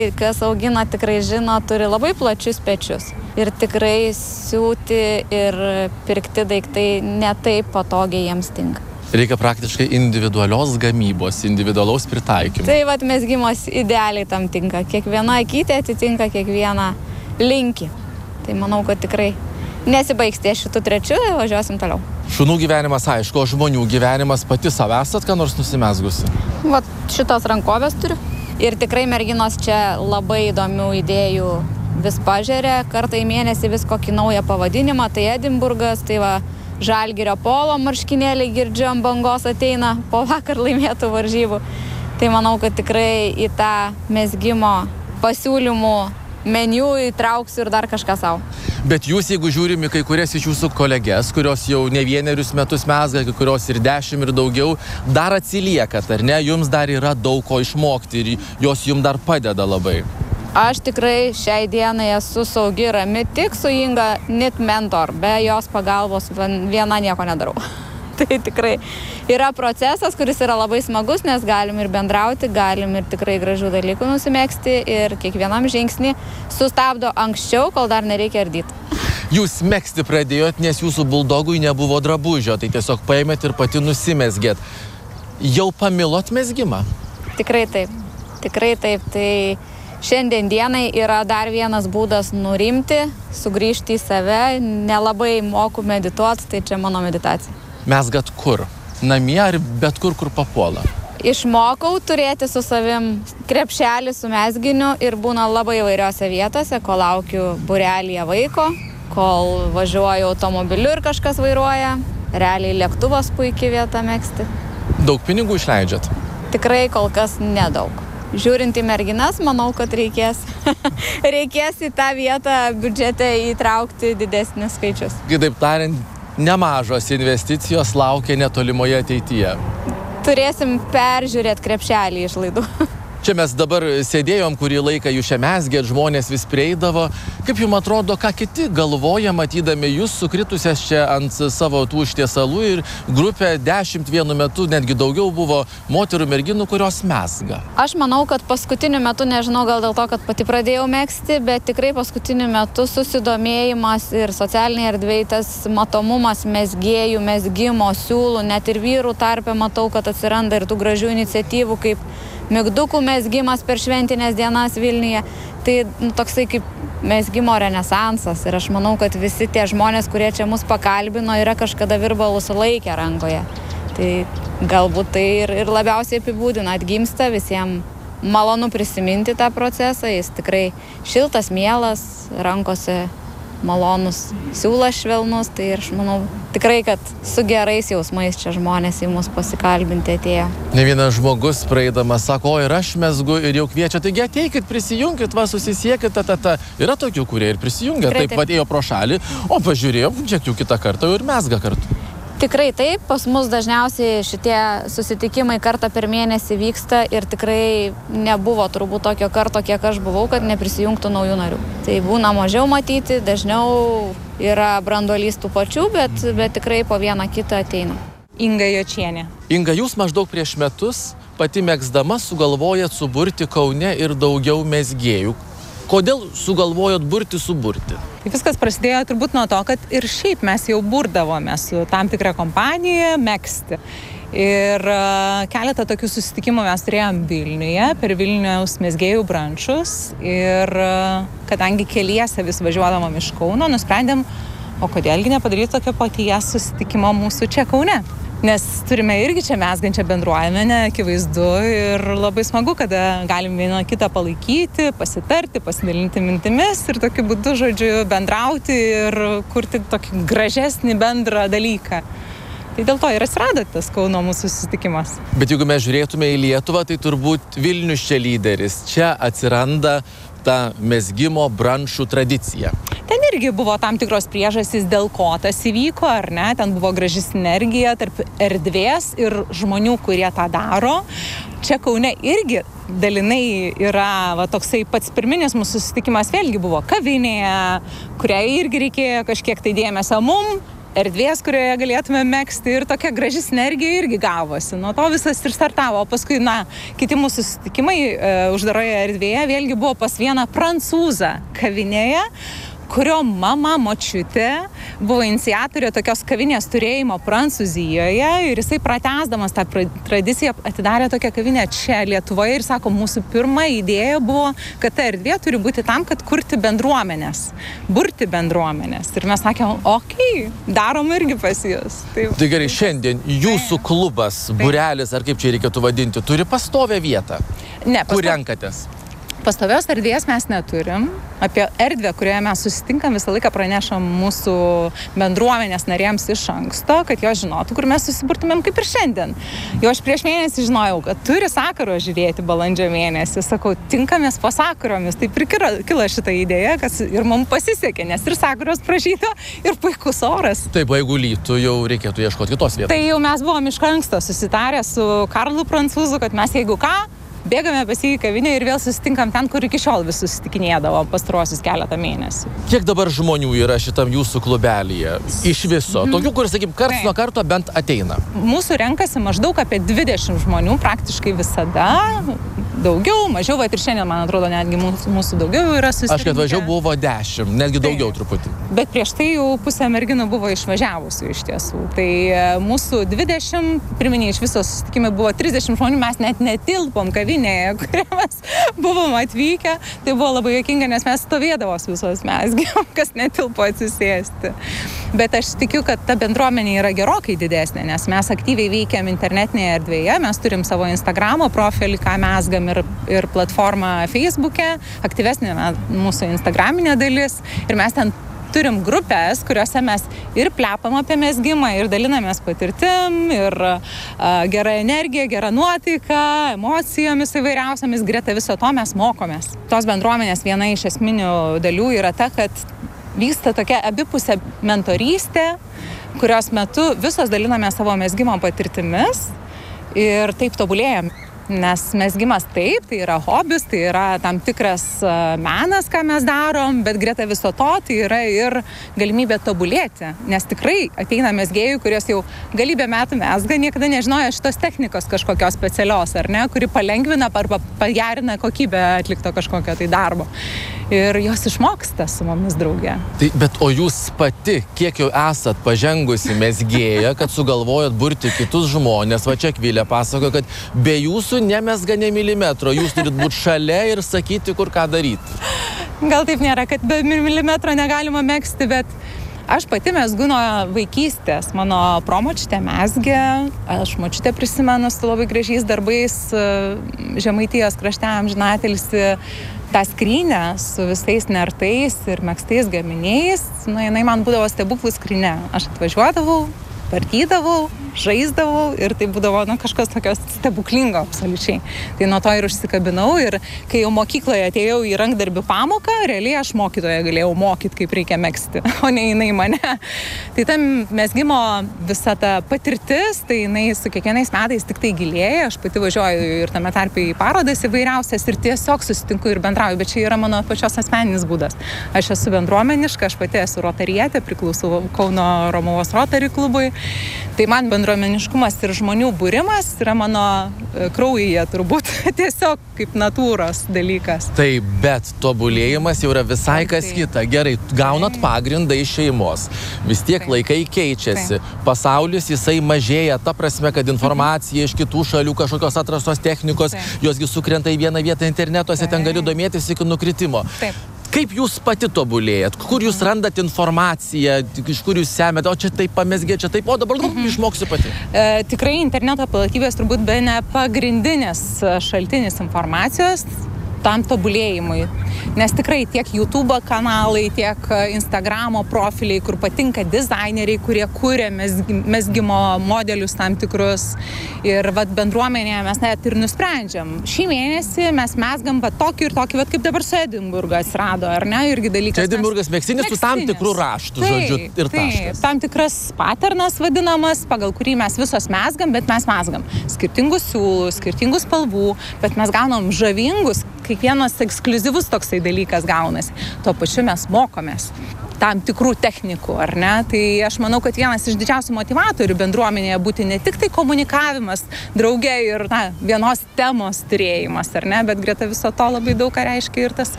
Kas augina tikrai žino, turi labai plačius pečius. Ir tikrai siūti ir pirkti daiktai ne taip patogiai jiems tinka. Reikia praktiškai individualios gamybos, individualaus pritaikymo. Tai vat mezgimas idealiai tam tinka. Kiekviena akytė atitinka kiekvieną linkį. Tai manau, kad tikrai nesibaigs ties šitų trečių, važiuosim toliau. Šunų gyvenimas aišku, o žmonių gyvenimas pati save esat ką nors nusimezgusi? Vat šitos rankovės turiu. Ir tikrai merginos čia labai įdomių idėjų vis pažeria. Kartą į mėnesį vis kokį naują pavadinimą. Tai Edinburgas, tai va Žalgirio polo marškinėliai girdžiu ant bangos ateina po vakar laimėtų varžybų. Tai manau, kad tikrai į tą mezgimo pasiūlymų meniu įtrauksiu ir dar kažką savo. Bet jūs, jeigu žiūrim į kai kurias iš jūsų kolegės, kurios jau ne vienerius metus mezga, kai kurios ir 10 ir daugiau, dar atsiliekat, ar ne? Jums dar yra daug ko išmokti ir jos jums dar padeda labai. Aš tikrai šiai dienai esu saugi, rami, tik su Inga Knit Mentor. Be jos pagalbos viena nieko nedarau. Tai tikrai yra procesas, kuris yra labai smagus, nes galim ir bendrauti, galim ir tikrai gražių dalykų nusimegzti ir kiekvienam žingsnį sustabdo anksčiau, kol dar nereikia ardyti. Jūs megzti pradėjot, nes jūsų buldogui nebuvo drabužio, tai tiesiog paėmėt ir pati nusimezgėt. Jau pamilot mezgimą? Tikrai taip. Tikrai taip. Tai šiandien dienai yra dar vienas būdas nurimti, sugrįžti į save, nelabai moku medituoti, tai čia mano meditacija. Mezgat kur? Namie ar bet kur papuola? Išmokau turėti su savim krepšelį su mezginiu ir būna labai įvairiose vietose, kol laukiu būrelyje vaiko, kol važiuoju automobiliu ir kažkas vairuoja. Realiai lėktuvas puikiai vieta megzti. Daug pinigų išleidžiat? Tikrai kol kas nedaug. Žiūrint į merginas, manau, kad reikės į tą vietą biudžete įtraukti didesnius skaičius. Kitaip tariant, nemažos investicijos laukia netolimoje ateityje. Turėsim peržiūrėti krepšelį išlaidų. Čia mes dabar sėdėjom, kurį laiką jūs čia mezgėt, žmonės vis prieidavo. Kaip jums atrodo, ką kiti galvoja, matydami jūs sukritusias čia ant savo tų ištiesalų ir grupė 10 vienu metu, netgi daugiau buvo moterų merginų, kurios mezga? Aš manau, kad paskutiniu metu, nežinau, gal dėl to, kad pati pradėjau megzti, bet tikrai paskutiniu metu susidomėjimas ir socialiniai erdvėj tas matomumas mezgėjų, mezgimo, siūlų, net ir vyrų tarpe matau, kad atsiranda ir tų gražių iniciatyvų kaip migdukų mezgimas per šventinės dienas Vilniuje. Tai toksai kaip mezgimo renesansas. Ir aš manau, kad visi tie žmonės, kurie čia mus pakalbino, yra kažkada virbalus sulaikę rankoje. Tai galbūt tai ir labiausiai apibūdina, atgimsta, visiems malonu prisiminti tą procesą. Jis tikrai šiltas, mielas, rankose malonus, siūlas švelnus. Tai ir aš manau tikrai, kad su gerais jausmais čia žmonės į mus pasikalbinti atėjo. Ne vienas žmogus praeidamas sako, o ir aš mezgu ir jau kviečia, taigi ateikit, prisijunkit, va, susisiekit, Yra tokių, kurie ir prisijungia, taip pat ėjo pro šalį, o pažiūrėjom, čia jau kitą kartą ir mezga kartu. Tikrai taip, pas mus dažniausiai šitie susitikimai kartą per mėnesį vyksta ir tikrai nebuvo turbūt tokio karto, kiek aš buvau, kad neprisijungtų naujų narių. Tai būna mažiau matyti, dažniau yra branduolys tų pačių, bet tikrai po vieną kitą ateina. Inga Jočienė. Inga, jūs maždaug prieš metus pati megzdama sugalvojat suburti Kaune ir daugiau mezgėjų. Kodėl sugalvojot suburti? Tai viskas prasidėjo turbūt nuo to, kad ir šiaip mes jau burdavome su tam tikra kompanija megzti. Ir keletą tokių susitikimų mes turėjom Vilniuje, per Vilniaus mezgėjų brančus. Ir kadangi keliese vis važiuodavom iš Kauno, nusprendėm, o kodėlgi nepadaryti tokio paties susitikimo mūsų čia Kaune. Nes turime irgi čia mezgančią bendruomenę, akivaizdu, ir labai smagu, kada galim vieną kitą palaikyti, pasitarti, pasidalinti mintimis ir tokiu būdu, žodžiu, bendrauti ir kurti tokį gražesnį bendrą dalyką. Tai dėl to ir atsirado tas Kauno mūsų susitikimas. Bet jeigu mes žiūrėtume į Lietuvą, tai turbūt Vilnius čia lyderis. Čia atsiranda ta mezgimo brančų tradicija. Ten irgi buvo tam tikros priežastys, dėl ko tas įvyko, ar ne? Ten buvo graži sinergija tarp erdvės ir žmonių, kurie tą daro. Čia Kaune irgi dalinai yra toksai pats pirminis mūsų susitikimas, vėlgi buvo kavinėje, kuriai irgi reikėjo kažkiek tai dėmesio mum. erdvės, kurioje galėtume megzti ir tokia graži sinergija irgi gavosi. Nuo to visas ir startavo, o paskui, kiti mūsų susitikimai uždaroje erdvėje vėlgi buvo pas vieną prancūzą kavinėje, kurio mama močiutė buvo iniciatorė tokios kavinės turėjimo Prancūzijoje ir jisai pratęsdamas tą tradiciją atidarė tokią kavinę čia Lietuvoje ir sako, mūsų pirma idėja buvo, kad ta erdvė turi būti tam, kad kurti bendruomenės, burti bendruomenės. Ir mes sakėm, darom irgi pas jūs. Tai gerai, šiandien jūsų klubas, būrelis, ar kaip čia reikėtų vadinti, turi pastovią vietą? Ne, kur renkatės? Pastovios erdvės mes neturim. Apie erdvę, kurioje mes susitinkam, visą laiką pranešam mūsų bendruomenės narėms iš anksto, kad jos žinotų, kur mes susiburtumėm kaip ir šiandien. Jau aš prieš mėnesį žinojau, kad turi sakaro žiūrėti balandžio mėnesį. Sakau, tinkamės po sakaromis. Taip ir kilo šitą idėją, kad ir mums pasisekė, nes ir sakaros pražydo, ir puikus oras. Taip, jeigu lytų, jau reikėtų ieškoti kitos vietos. Tai jau mes buvom iš anksto susitarę su Karlu Prancūzu, kad mes jeigu ką, bėgame pas jį į kavinę ir vėl susitinkam ten, kur iki šiol vis susitikinėdavo pastaruosius keletą mėnesių. Kiek dabar žmonių yra šitam jūsų klubelyje? Iš viso? Tokių, kur, sakykim, karts nuo karto bent ateina. Mūsų renkasi maždaug apie 20 žmonių praktiškai visada. Daugiau, mažiau, ir šiandien, man atrodo, netgi mūsų daugiau yra susirinkę. Aš, kad važiavau, buvo 10, netgi daugiau truputį. Bet prieš tai jau pusę merginų buvo išvažiavusių iš tiesų. Tai mūsų 20, pirminiai iš viso susitikimai buvo 30 žmonių, mes net netilpom kavinėje, kurią mes buvom atvykę. Tai buvo labai juokinga, nes mes stovėdavos visos mezgėm, kas netilpo atsisėsti. Bet aš tikiu, kad ta bendruomenė yra gerokai didesnė, nes mes aktyviai veikiam internetinėje erdvėje, mes turim savo Instagramo profilį, ką mezgam ir platformą Facebook'e, aktyvesnė mūsų Instagraminė dalis ir mes ten turim grupės, kuriuose mes ir plepam apie mezgimą, ir dalinamės patirtim, ir gera energija, gera nuotaika, emocijomis įvairiausiamis, greta viso to mes mokomės. Tos bendruomenės viena iš esminių dalių yra ta, kad vyksta tokia abipusė mentorystė, kurios metu visos daliname savo mezgimo patirtimis ir taip tobulėjam. Nes mezgimas taip, tai yra hobis, tai yra tam tikras menas, ką mes darom, bet greta viso to tai yra ir galimybė tobulėti. Nes tikrai ateina mezgėjų, kurios jau galybę metų mezga, niekada nežinojo šitos technikos kažkokios specialios, ar ne, kuri palengvina arba pagerina kokybę atlikto kažkokio tai darbo. Ir jos išmoksta su mumis drauge. Tai, bet o jūs pati, kiek jau esat pažengusi mezgėja, kad sugalvojot burti kitus žmonės, va čia Akvilė pasakojo, kad be jūsų nemezga ne milimetro, jūs turit būti šalia ir sakyti, kur ką daryti. Gal taip nėra, kad be milimetro negalima megzti, bet aš pati mezgu nuo vaikystės. Mano promočiutė mezgė, aš močiutę prisimenu su labai gražiais darbais Žemaitijos krašte amžinatilsį, tą skrynę su visais nertais ir megztais gaminiais. Jinai man būdavo stebuklų skryne. Aš atvažiuodavau, partydavau, žaisdavau ir tai būdavo kažkas tokios stebuklingo absoliučiai. Tai nuo to ir užsikabinau ir kai jau mokykloje atėjau į rankdarbių pamoką, realiai aš mokytoje galėjau mokyti, kaip reikia megzti, o ne jinai mane. Tai ta mezgimo visa ta patirtis, tai jinai su kiekvienais metais tik tai gilėja. Aš pati važiuoju ir tame tarpe į parodas įvairiausias ir tiesiog susitinku ir bendrauju, bet čia yra mano pačios asmeninis būdas. Aš esu bendruomeniška, aš pati esu rotarietė, priklausau Kauno Romuvos Rotary klubui. Tai man bendruomeniškumas ir žmonių būrimas yra mano kraujyje turbūt tiesiog kaip natūros dalykas. Taip, bet tobulėjimas jau yra visai kas kita. Gerai, gaunat pagrindą iš šeimos. Vis tiek laikai keičiasi. Pasaulis jisai mažėja, ta prasme, kad informacija iš kitų šalių, kažkokios atrastos technikos, josgi sukrenta į vieną vietą internetuose, ten gali domėtis iki nukritimo. Taip. Kaip jūs pati tobulėjat? Kur jūs randat informaciją, iš kur jūs semėt, o čia taip pamezgė, čia taip, o dabar išmoksiu pati? Tikrai interneto platybės turbūt bene pagrindinis šaltinis informacijos tam tobulėjimui. Nes tikrai tiek YouTube kanalai, tiek Instagramo profiliai, kur patinka dizaineriai, kurie kuria mezgimo modelius tam tikrus. Ir bendruomenėje mes net ir nusprendžiam. Šį mėnesį mes mezgam tokį ir tokį, kaip dabar su Edinburgu atsirado, ar ne? Irgi dalykas. Edinburgas megztinis su tam tikrų raštų, žodžiu, ir taškas. Tam tikras paternas vadinamas, pagal kurį mes visos mezgam, bet mes mezgam skirtingų siūlų, skirtingų spalvų, bet mes gaunam žavingus kiekvienas ekskliuzyvus toksai dalykas gaunasi. Tuo pačiu mes mokomės tam tikrų technikų, ar ne? Tai aš manau, kad vienas iš didžiausių motivatorių bendruomenėje būti ne tik tai komunikavimas, drauge ir vienos temos turėjimas, ar ne? Bet greta viso to labai daug ką reiškia ir tas